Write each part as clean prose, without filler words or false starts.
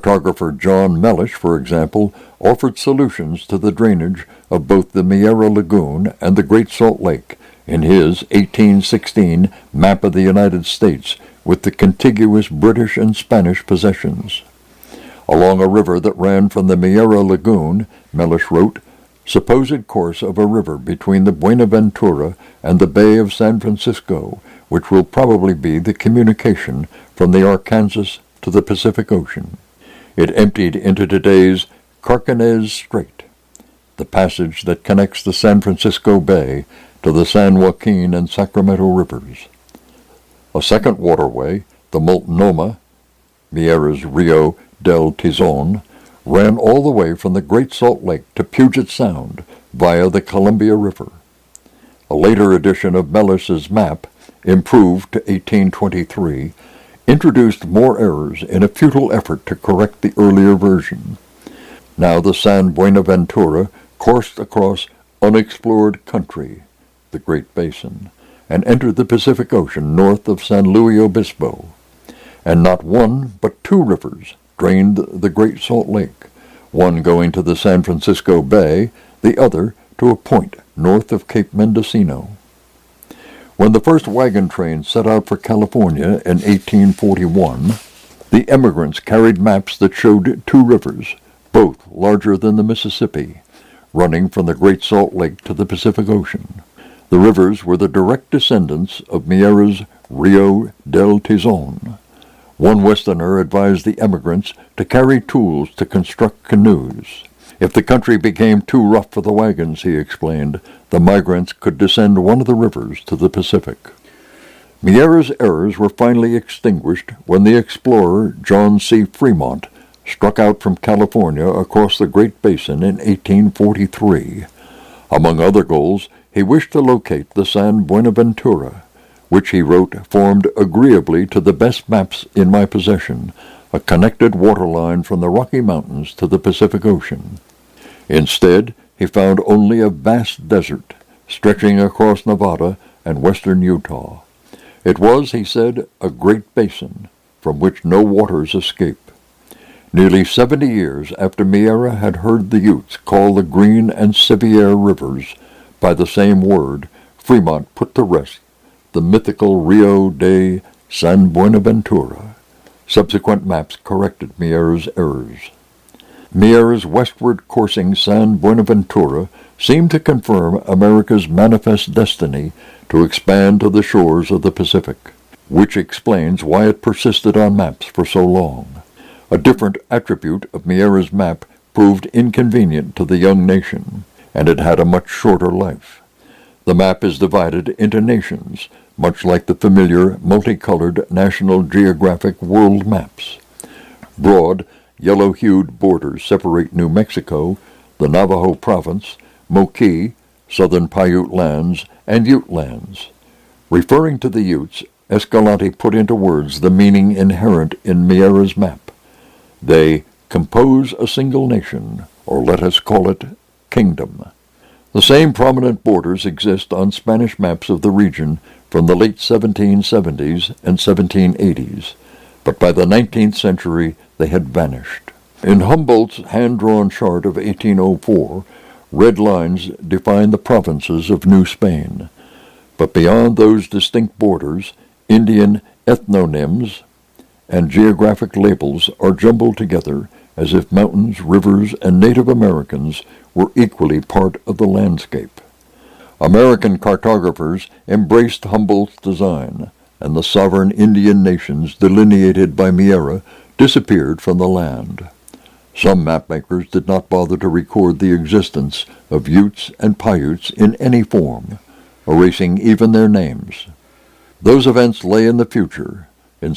Cartographer John Mellish, for example, offered solutions to the drainage of both the Miera Lagoon and the Great Salt Lake in his 1816 Map of the United States with the contiguous British and Spanish possessions. Along a river that ran from the Miera Lagoon, Mellish wrote, "Supposed course of a river between the Buenaventura and the Bay of San Francisco, which will probably be the communication from the Arkansas to the Pacific Ocean. It emptied into today's Carquinez Strait, the passage that connects the San Francisco Bay to the San Joaquin and Sacramento rivers. A second waterway, the Multnomah, Miera's Rio del Tizon, ran all the way from the Great Salt Lake to Puget Sound via the Columbia River." A later edition of Mellish's map, improved to 1823, introduced more errors in a futile effort to correct the earlier version. Now the San Buenaventura coursed across unexplored country, the Great Basin, and entered the Pacific Ocean north of San Luis Obispo. And not one but two rivers drained the Great Salt Lake, one going to the San Francisco Bay, the other to a point north of Cape Mendocino. When the first wagon train set out for California in 1841, the emigrants carried maps that showed two rivers, both larger than the Mississippi, running from the Great Salt Lake to the Pacific Ocean. The rivers were the direct descendants of Miera's Rio del Tizon. One Westerner advised the emigrants to carry tools to construct canoes. If the country became too rough for the wagons, he explained, the migrants could descend one of the rivers to the Pacific. Miera's errors were finally extinguished when the explorer John C. Fremont struck out from California across the Great Basin in 1843. Among other goals, he wished to locate the San Buenaventura, which he wrote formed agreeably to the best maps in my possession, a connected waterline from the Rocky Mountains to the Pacific Ocean. Instead, he found only a vast desert, stretching across Nevada and western Utah. It was, he said, a great basin, from which no waters escape. Nearly 70 years after Miera had heard the Utes call the Green and Sevier rivers by the same word, Fremont put to rest the mythical Rio de San Buenaventura. Subsequent maps corrected Miera's errors. Miera's westward coursing San Buenaventura seemed to confirm America's manifest destiny to expand to the shores of the Pacific, which explains why it persisted on maps for so long. A different attribute of Miera's map proved inconvenient to the young nation, and it had a much shorter life. The map is divided into nations, much like the familiar multicolored National Geographic world maps. Broad, yellow-hued borders separate New Mexico, the Navajo province, Moqui, southern Paiute lands, and Ute lands. Referring to the Utes, Escalante put into words the meaning inherent in Miera's map. They compose a single nation, or let us call it kingdom. The same prominent borders exist on Spanish maps of the region from the late 1770s and 1780s, but by the 19th century they had vanished. In Humboldt's hand-drawn chart of 1804, red lines define the provinces of New Spain, but beyond those distinct borders, Indian ethnonyms and geographic labels are jumbled together as if mountains, rivers, and Native Americans were equally part of the landscape. American cartographers embraced Humboldt's design, and the sovereign Indian nations delineated by Miera disappeared from the land. Some mapmakers did not bother to record the existence of Utes and Paiutes in any form, erasing even their names. Those events lay in the future. In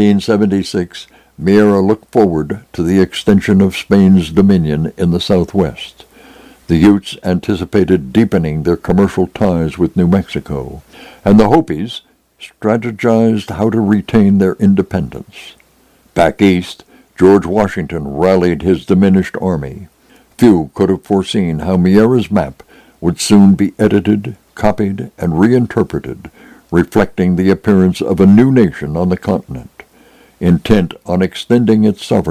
1776, Miera looked forward to the extension of Spain's dominion in the southwest. The Utes anticipated deepening their commercial ties with New Mexico, and the Hopis strategized how to retain their independence. Back east, George Washington rallied his diminished army. Few could have foreseen how Miera's map would soon be edited, copied, and reinterpreted, reflecting the appearance of a new nation on the continent, intent on extending its sovereignty